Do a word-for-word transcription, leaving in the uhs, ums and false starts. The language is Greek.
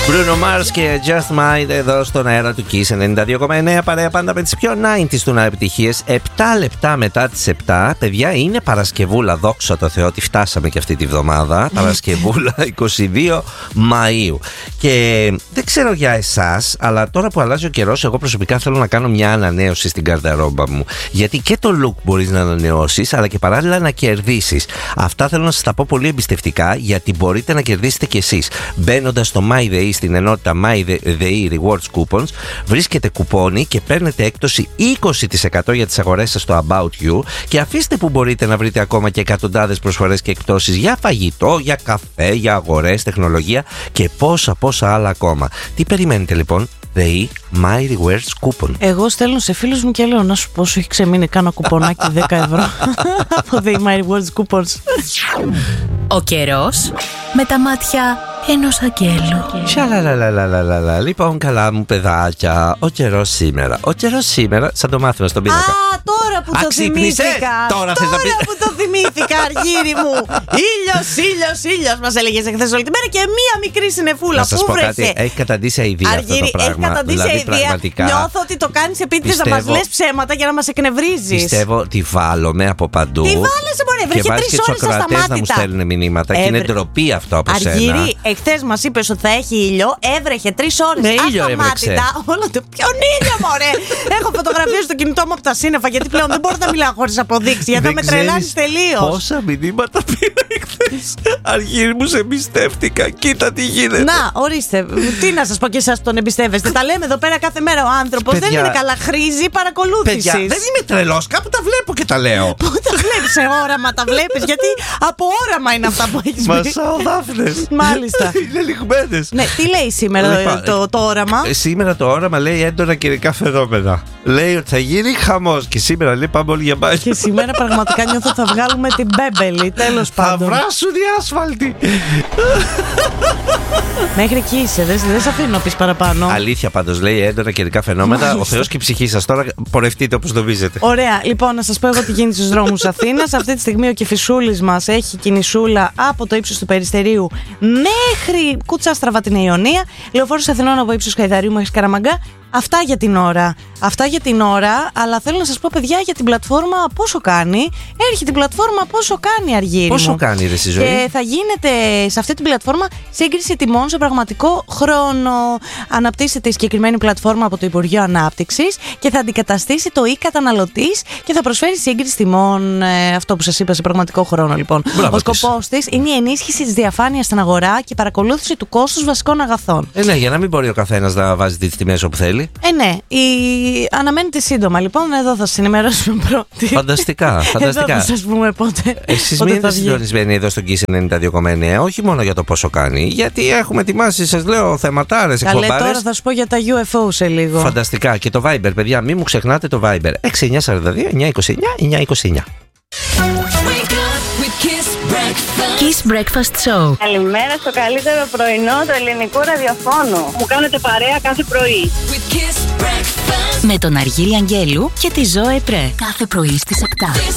Bruno Mars και Just Mind εδώ στον αέρα του Kiss ενενήντα δύο κόμμα εννέα. Παρέα πάντα με τις πιο ενενήντα του να επιτυχίες. επτά λεπτά μετά τις επτά. Παιδιά, είναι Παρασκευούλα. Δόξα τω Θεώ ότι φτάσαμε και αυτή τη βδομάδα. Παρασκευούλα είκοσι δύο Μαΐου. Και δεν ξέρω για εσάς, αλλά τώρα που αλλάζει ο καιρός, εγώ προσωπικά θέλω να κάνω μια ανανέωση στην καρδαρόμπα μου. Γιατί και το look μπορείς να ανανεώσεις, αλλά και παράλληλα να κερδίσεις. Αυτά θέλω να σας τα πω πολύ εμπιστευτικά, γιατί μπορείτε να κερδίσετε κι εσείς. Μπαίνοντας στο MyDay, στην ενότητα MyDay Rewards Coupons, βρίσκετε κουπόνι και παίρνετε έκπτωση είκοσι τοις εκατό για τις αγορές σας στο About You. Και αφήστε που μπορείτε να βρείτε ακόμα και εκατοντάδες προσφορές και εκπτώσεις για φαγητό, για καφέ, για αγορές, τεχνολογία και πόσα πόσα άλλα ακόμα. Τι περιμένετε λοιπόν? They My Rewards Coupon. Εγώ στέλνω σε φίλους μου και λέω να σου πω, σου έχει ξεμείνει κάνα κουπονάκι δέκα ευρώ από They My Rewards Coupons. Ο καιρός με τα μάτια ενός αγγέλου. Σαλαλαλαλαλαλα. Λοιπόν, καλά μου παιδάκια, ο καιρός σήμερα. Ο καιρός σήμερα, σαν το μάθημα στον πίνακα. Α, τώρα που το θυμήθηκα. Τώρα, τώρα που το θυμήθηκα, αργύρι μου. Ήλιος, ήλιος, ήλιος μας έλεγες εχθές όλη τη μέρα και μία μικρή συννεφούλα. Να σας πω κάτι, έχει καταντήσει αηδία αυτό το πράγμα. Έχει καταντήσει δηλαδή, αηδία. πραγματικά, νιώθω ότι το κάνεις επίτηδες να μας λες ψέματα για να μας εκνευρίζεις. Πιστεύω ότι βάλλομαι από παντού. Τι βάλεσαι, μωρέ, βρήκε τρεις ώρες ασταμάτητα. Να μου στέλνουν μηνύματα και είναι ντροπή αυτό από σένα. Αργύρι, εχθές μας είπες ότι θα έχει ήλιο, έβρεχε τρεις ώρες ναι, ασταμάτητα. Όλο το ποιον ήλιο, μωρέ. Έχω φωτογραφίες στο κινητό μου από τα σύννεφα, γιατί πλέον δεν μπορώ να μιλάω χωρίς αποδείξεις, γιατί θα με τρελάνεις τελείως. Πόσα μηνύματα πήρα εχθές. Αργύρι μου, σε εμπιστεύτηκα. Κοίτα τι γίνεται. Να, ορίστε. Τι να σας πω και εσάς που τον εμπιστεύεστε. Τα λέμε εδώ πέρα κάθε μέρα. Ο άνθρωπος δεν είναι καλά. Χρήζει παρακολούθησης. Παιδιά, δεν είμαι τρελός. Κάπου τα βλέπω και τα λέω. Πού τα βλέπεις? Σε όραμα τα βλέπεις? Γιατί από όραμα είναι αυτά που έχεις πει. Μασάω δάφνες. Μάλιστα. Είναι λιγμένες. Ναι, τι λέει σήμερα λοιπόν, το, το όραμα? Σήμερα το όραμα λέει έντονα καιρικά φαινόμενα. Λέει ότι θα γίνει χαμός. Και σήμερα λέει πάμε όλοι για μπάνιο. Και σήμερα πραγματικά νιώθω θα βγάλουμε την μπέμπελη. Τέλος πάντων. Θα βράσουν οι άσφαλτοι. Μέχρι εκεί είσαι, δεν δε σε αφήνω να πεις παραπάνω. Αλήθεια πάντως, λέει έντονα καιρικά φαινόμενα. Μάλιστα. Ο Θεός και η ψυχή σας. Τώρα πορευτείτε όπως νομίζετε. Ωραία, λοιπόν, να σας πω εγώ τι γίνεται στους δρόμους Αθήνας. Αυτή τη στιγμή ο Κηφισούλης μας έχει κινησούλα από το ύψος του Περιστερίου μέχρι Κούτσα Στραβά την Ιωνία. Λεωφόρος Αθηνών από ύψος Χαϊδαρίου μέχρι Καραμαγκά. Αυτά για την ώρα. Αυτά για την ώρα, αλλά θέλω να σας πω, παιδιά, για την πλατφόρμα πόσο κάνει. Έρχεται η πλατφόρμα πόσο κάνει, Αργύρι. Πόσο μου. κάνει, ρε στη ζωή. Και θα γίνεται σε αυτή την πλατφόρμα σύγκριση τιμών σε πραγματικό χρόνο. Αναπτύσσεται η συγκεκριμένη πλατφόρμα από το Υπουργείο Ανάπτυξης και θα αντικαταστήσει το e-καταναλωτής και θα προσφέρει σύγκριση τιμών. Ε, αυτό που σας είπα, σε πραγματικό χρόνο, λοιπόν. Μπράβο Ο σκοπός της είναι η ενίσχυση της διαφάνειας στην αγορά και η παρακολούθηση του κόστους βασικών αγαθών. Ε, ναι, για να μην μπορεί ο καθένας να βάζει τις τιμές όπου θέλει. Ε, ναι. Η... Αναμένεται σύντομα, λοιπόν. Εδώ θα σας ενημερώσουμε πρώτη. Φανταστικά, φανταστικά. Εδώ θα σας πούμε πότε. Εσείς μείνετε συντονισμένοι εδώ στο Kiss ενενήντα δύο κόμμα εννέα, όχι μόνο για το πόσο κάνει, γιατί έχουμε ετοιμάσει, σας λέω, θεματάρες, εκπομπάρες. Καλέ, τώρα θα σου πω για τα γιου εφ ο σε λίγο. Φανταστικά. Και το Viber, παιδιά, μην μου ξεχνάτε το Viber. έξι εννιά τέσσερα δύο εννιά δύο εννιά εννιά δύο εννιά. Kiss Breakfast Show. Καλημέρα στο καλύτερο πρωινό του ελληνικού ραδιοφώνου. Μου κάνετε παρέα κάθε πρωί. Με τον Αργύρι Αγγέλου και τη Ζωέ Πρέ. Κάθε πρωί στις επτά.